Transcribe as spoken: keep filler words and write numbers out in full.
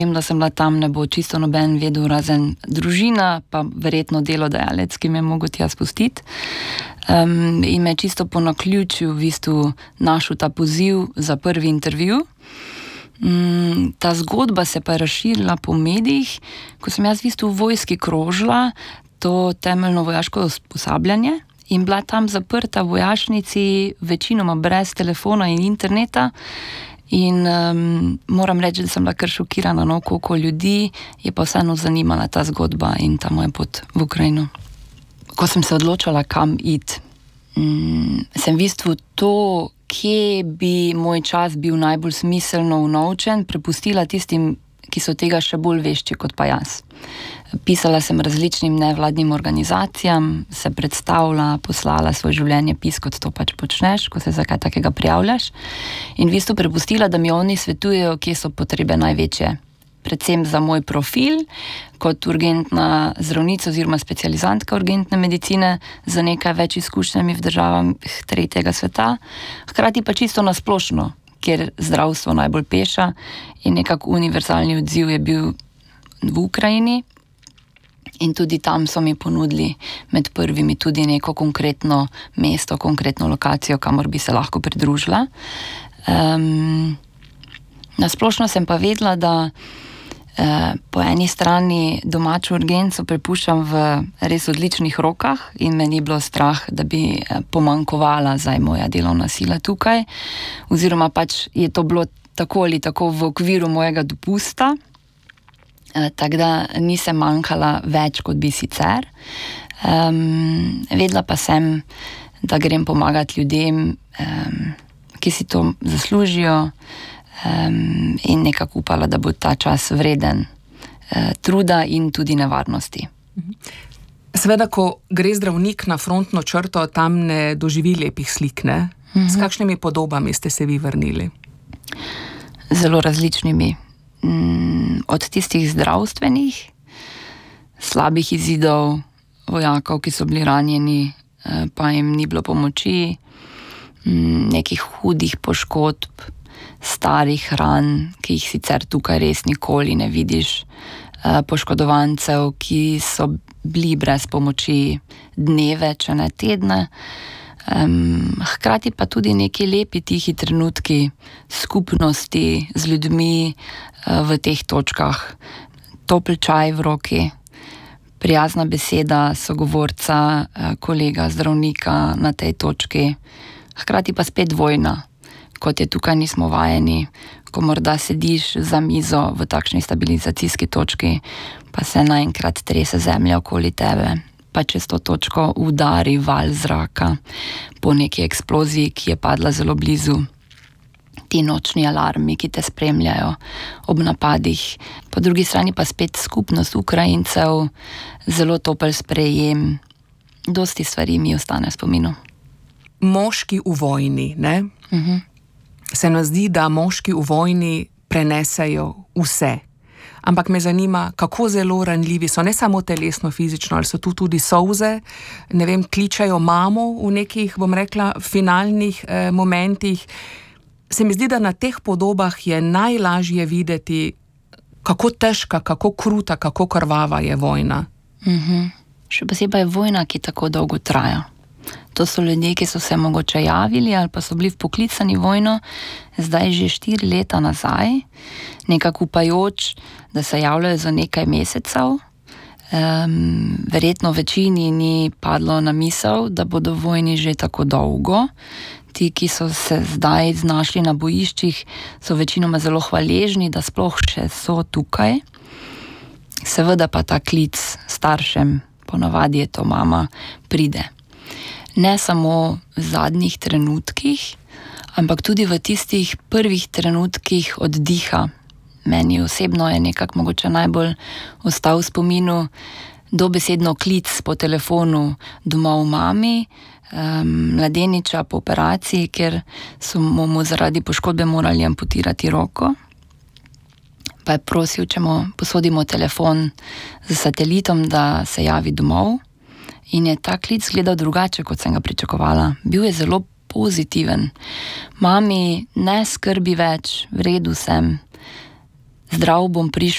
Vem, da sem bila tam, ne bo čisto noben vedel, razen družina, pa verjetno delodajalec, ki me je mogel tja spustiti. Um, in me čisto po naključju v bistvu našel ta poziv za prvi intervju. Um, ta zgodba se pa je razširila po medijih, ko sem jaz v bistvu v vojski krožila to temeljno vojaško usposabljanje in bila tam zaprta v vojašnici, večinoma brez telefona in interneta. In um, moram reči, da sem bila kar šokirana, no, koliko ljudi je pa vseeno zanimala ta zgodba in ta moja pot v Ukrajino. Ko sem se odločala, kam iti, um, sem v bistvu to, kje bi moj čas bil najbolj smiselno unovčen, prepustila tistim, ki so tega še bolj vešči kot pa jaz. Pisala sem različnim nevladnim organizacijam, se predstavila, poslala svoj življenjepis, kot to pač počneš, ko se za kaj takega prijavljaš. In v bistvu prepustila, da mi oni svetujejo, kje so potrebe največje. Predvsem za moj profil, kot urgentna zdravnica oziroma specializantka urgentne medicine z nekaj več izkušnjami v državah tretjega sveta. Hkrati pa čisto nasplošno, kjer zdravstvo najbolj peša in nekako univerzalni odziv je bil v Ukrajini. In tudi tam so mi ponudili med prvimi tudi neko konkretno mesto, konkretno lokacijo, kamor bi se lahko pridružila. Um, nasplošno sem pa vedela, da uh, po eni strani domačo urgenco prepuščam v res odličnih rokah in me ni bilo strah, da bi pomanjkovala zdaj moja delovna sila tukaj. Oziroma pač je to bilo tako ali tako v okviru mojega dopusta. Tako da nisem manjkala več, kot bi sicer. Um, vedela pa sem, da grem pomagati ljudem, um, ki si to zaslužijo, um, in nekako upala, da bo ta čas vreden uh, truda in tudi nevarnosti. Seveda, ko gre zdravnik na frontno črto, tam ne doživi lepih slik, ne? Mhm. S kakšnimi podobami ste se vi vrnili? Zelo različnimi. Od tistih zdravstvenih, slabih izidov vojakov, ki so bili ranjeni, pa jim ni bilo pomoči, nekih hudih poškodb, starih ran, ki jih sicer tukaj res nikoli ne vidiš, poškodovancev, ki so bili brez pomoči dneve, če ne tedne. Um, hkrati pa tudi neki lepi tihi trenutki skupnosti z ljudmi uh, v teh točkah. Topel čaj v roki, prijazna beseda sogovorca, uh, kolega zdravnika na tej točki. Hkrati pa spet vojna, kot je tukaj nismo vajeni, ko morda sediš za mizo v takšni stabilizacijski točki, pa se naenkrat trese zemlja okoli tebe. Pa čez to točko udari val zraka po neki eksploziji, ki je padla zelo blizu. Ti nočni alarmi, ki te spremljajo ob napadih. Po drugi strani pa spet skupnost Ukrajincev, zelo topel sprejem. Dosti stvari mi ostane v spominu. Moški v vojni, ne? Uh-huh. Se nam zdi, da moški v vojni prenesejo vse. Ampak me zanima, kako zelo ranljivi so, ne samo telesno, fizično, ali so tu tudi solze, ne vem, kličajo mamo v nekih, bom rekla, finalnih eh, momentih. Se mi zdi, da na teh podobah je najlažje videti, kako težka, kako kruta, kako krvava je vojna. Uh-huh. Še posebej je vojna, ki tako dolgo traja. To so ljudje, ki so se mogoče javili ali pa so bili vpoklicani vojno zdaj že štiri leta nazaj, nekako upajoč, da se javljajo za nekaj mesecev. Um, verjetno večini ni padlo na misel, da bodo vojni že tako dolgo. Ti, ki so se zdaj znašli na bojiščih, so večinoma zelo hvaležni, da sploh še so tukaj. Seveda pa ta klic staršem, ponavadi je to mama, pride. Ne samo v zadnjih trenutkih, ampak tudi v tistih prvih trenutkih oddiha. Meni osebno je nekako mogoče najbolj ostal v spominu dobesedno klic po telefonu domov mami, um, mladeniča po operaciji, ker so mu zaradi poškodbe morali amputirati roko. Pa je prosil, če mu posodimo telefon z satelitom, da se javi domov. In je ta klic gledal drugače, kot sem ga pričakovala. Bil je zelo pozitiven. Mami, ne skrbi več, v redu sem. Zdrav bom prišel